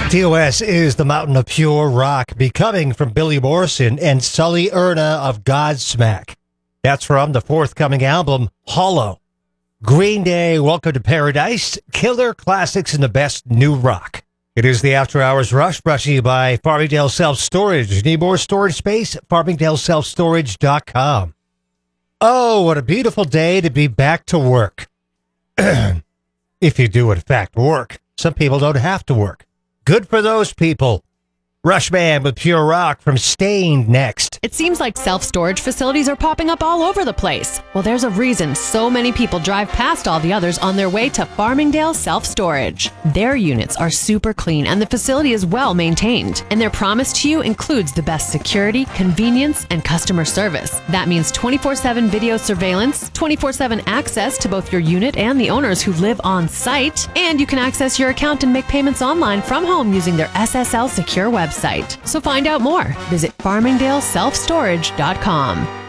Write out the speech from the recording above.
TOS is the mountain of pure rock, becoming from Billy Morrison and Sully Erna of Godsmack. That's from the forthcoming album, Hollow. Green Day, Welcome to Paradise, killer classics and the best new rock. It is the After Hours Rush, brought to you by Farmingdale Self-Storage. Need more storage space? FarmingdaleSelfStorage.com. Oh, what a beautiful day to be back to work. If you do, in fact, work. Some people don't have to work. Good for those people. Rushman with Pure Rock from Stained next. It seems like self-storage facilities are popping up all over the place. Well, there's a reason so many people drive past all the others on their way to Farmingdale Self-Storage. Their units are super clean and the facility is well maintained. And their promise to you includes the best security, convenience, and customer service. That means 24/7 video surveillance, 24/7 access to both your unit and the owners who live on site, and you can access your account and make payments online from home using their SSL secure website. So find out more. Visit FarmingdaleSelfStorage.com.